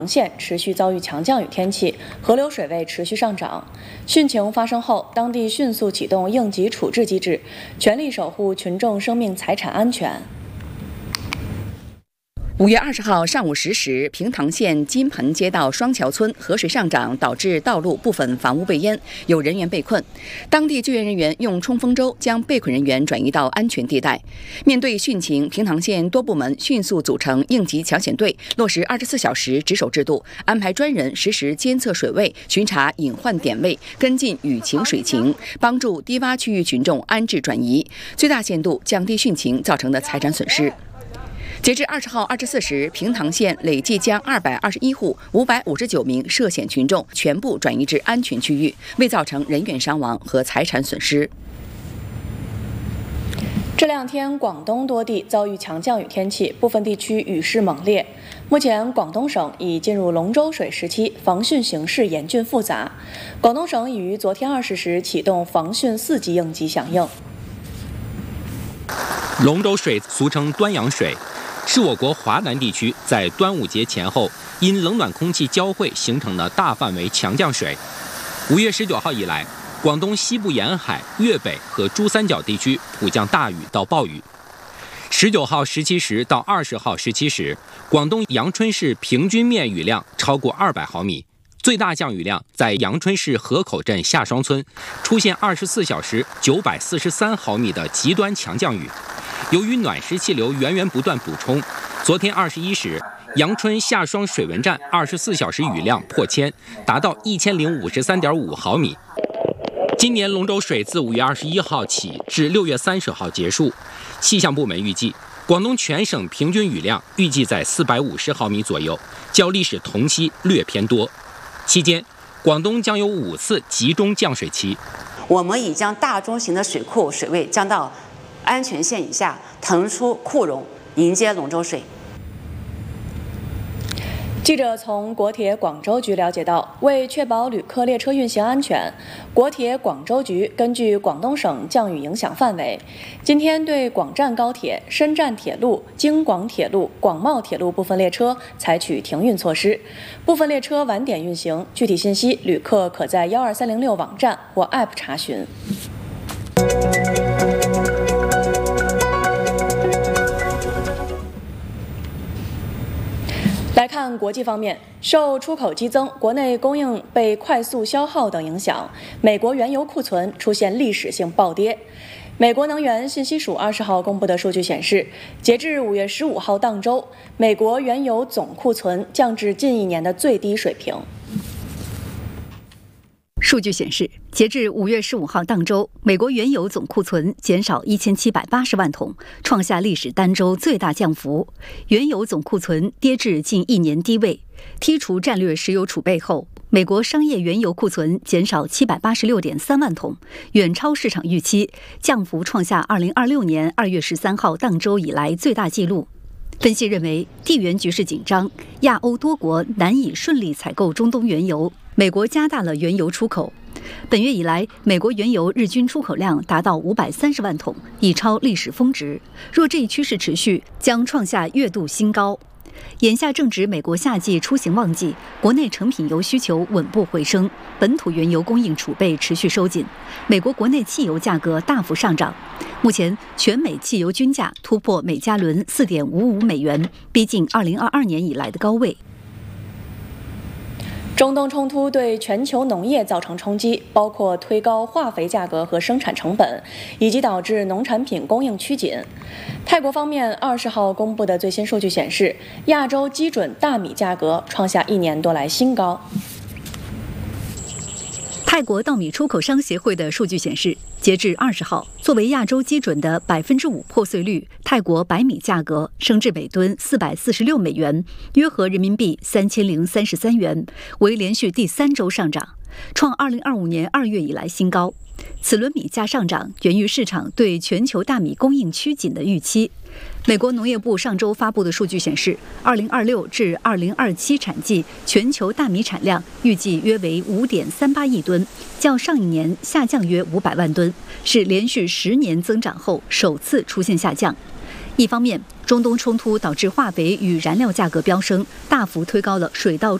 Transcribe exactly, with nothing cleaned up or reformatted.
县持续遭遇强降雨天气，河流水位持续上涨。汛情发生后，当地迅速启动应急处置机制，全力守护群众生命财产安全。 五月二十号上午十时，平塘县金盆街道双桥村河水上涨，导致道路部分房屋被淹，有人员被困。当地救援人员用冲锋舟将被困人员转移到安全地带。面对汛情，平塘县多部门迅速组成应急抢险队，落实二十四小时值守制度，安排专人实时监测水位，巡查隐患点位，跟进雨情水情，帮助低洼区域群众安置转移，最大限度降低汛情造成的财产损失。截至二十号二十四时，平塘县累计将二百二十一户五百五十九名涉险群众全部转移至安全区域，未造成人员伤亡和财产损失。 这两天，广东多地遭遇强降雨天气，部分地区雨势猛烈。目前，广东省已进入龙舟水时期，防汛形势严峻复杂。广东省已于昨天二十时启动防汛四级应急响应。 龙舟水俗称端阳水，是我国华南地区在端午节前后因冷暖空气交汇形成的大范围强降水。五月十九号以来，广东西部沿海、粤北和珠三角地区普降大雨到暴雨。十九号十七时到二十号十七时，广东阳春市平均面雨量超过二百毫米，最大降雨量在阳春市河口镇下双村出现二十四小时九百四十三毫米的极端强降雨。由于暖湿气流源源不断补充，昨天二十一时，阳春下双水文站二十四小时雨量破千，达到一千零五十三点五毫米。今年龙舟水自五月二十一号起至六月三十号结束，气象部门预计，广东全省平均雨量预计在四百五十毫米左右，较历史同期略偏多。期间，广东将有五次集中降水期。 我们已将大中型的水库水位降到安全线以下，腾出库容，迎接龙舟水。 记者从国铁广州局了解到，为确保旅客列车运行安全，国铁广州局根据广东省降雨影响范围，今天对广湛高铁、深湛铁路、京广铁路、广茂铁路部分列车采取停运措施，部分列车晚点运行。具体信息，旅客可在幺二三零六网站或 App 查询。来看国际方面，受出口激增、国内供应被快速消耗等影响，美国原油库存出现历史性暴跌。美国能源信息署二十号公布的数据显示，截至五月十五号当周，美国原油总库存降至近一年的最低水平。 数据显示，截至五月十五号当周，美国原油总库存减少一千七百八十万桶，创下历史单周最大降幅。原油总库存跌至近一年低位。剔除战略石油储备后，美国商业原油库存减少七百八十六点三万桶，远超市场预期，降幅创下二零二六年二月十三号当周以来最大纪录。分析认为，地缘局势紧张，亚欧多国难以顺利采购中东原油，美国加大了原油出口。本月以来，美国原油日均出口量达到五百三十万桶，已超历史峰值。若这一趋势持续，将创下月度新高。眼下正值美国夏季出行旺季，国内成品油需求稳步回升，本土原油供应储备持续收紧，美国国内汽油价格大幅上涨。目前，全美汽油均价突破每加仑 四点五五美元，逼近二零二二年以来的高位。 中东冲突对全球农业造成冲击，包括推高化肥价格和生产成本，以及导致农产品供应趋紧。泰国方面二十号公布的最新数据显示，亚洲基准大米价格创下一年多来新高。 泰国稻米出口商协会的数据显示，截至二十号，作为亚洲基准的百分之五破碎率，泰国白米价格升至每吨四百四十六美元，约合人民币三千零三十三元，为连续第三周上涨，创二零二五年二月以来新高。此轮米价上涨源于市场对全球大米供应趋紧的预期。美国农业部上周发布的数据显示，二零二六至二零二七产季全球大米产量预计约为五点三八亿吨，较上一年下降约五百万吨，是连续十年增长后首次出现下降。 一方面，中东冲突导致化肥与燃料价格飙升，大幅推高了水稻